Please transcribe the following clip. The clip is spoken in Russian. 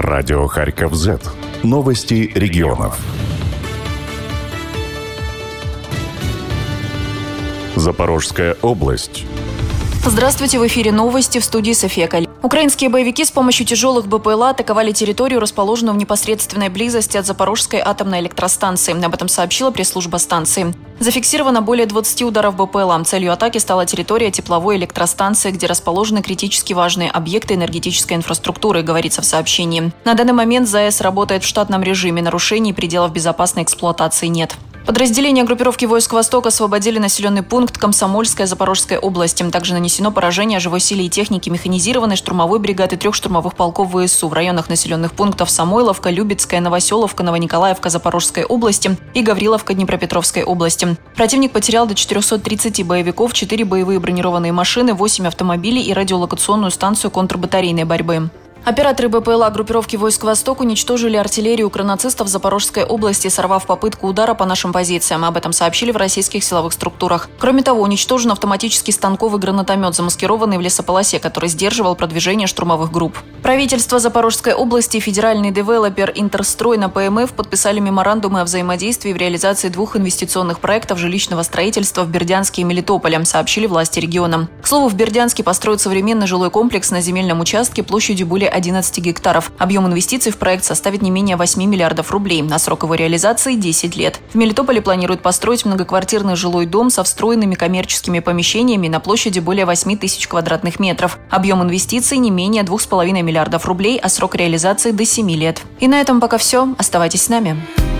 Радио Харьков Z. Новости регионов. Запорожская область. Здравствуйте, в эфире новости, в студии София Каль. Украинские боевики с помощью тяжелых БПЛА атаковали территорию, расположенную в непосредственной близости от Запорожской атомной электростанции. Об этом сообщила пресс-служба станции. Зафиксировано более 20 ударов БПЛА. Целью атаки стала территория тепловой электростанции, где расположены критически важные объекты энергетической инфраструктуры, говорится в сообщении. На данный момент ЗАЭС работает в штатном режиме, нарушений пределов безопасной эксплуатации нет. Подразделения группировки войск «Восток» освободили населенный пункт Комсомольская Запорожской области. Также нанесено поражение живой силе и технике механизированной штурмовой бригады 3 штурмовых полков ВСУ в районах населенных пунктов Самойловка, Любецкая, Новоселовка, Новониколаевка Запорожской области и Гавриловка Днепропетровской области. Противник потерял до 430 боевиков, 4 боевые бронированные машины, 8 автомобилей и радиолокационную станцию контрбатарейной борьбы. Операторы БПЛА группировки войск «Восток» уничтожили артиллерию укранацистов в Запорожской области, сорвав попытку удара по нашим позициям. Об этом сообщили в российских силовых структурах. Кроме того, уничтожен автоматический станковый гранатомет, замаскированный в лесополосе, который сдерживал продвижение штурмовых групп. Правительство Запорожской области и федеральный девелопер «Интерстрой» на ПМФ подписали меморандумы о взаимодействии в реализации 2 инвестиционных проектов жилищного строительства в Бердянске и Мелитополе, сообщили власти региона. К слову, в Бердянске построят современный жилой комплекс на земельном участке площадью более 11 гектаров. Объем инвестиций в проект составит не менее 8 миллиардов рублей. На срок его реализации – 10 лет. В Мелитополе планируют построить многоквартирный жилой дом со встроенными коммерческими помещениями на площади более 8 тысяч квадратных метров. Объем инвестиций не менее 2,5 миллиардов рублей, а срок реализации до 7 лет. И на этом пока все. Оставайтесь с нами.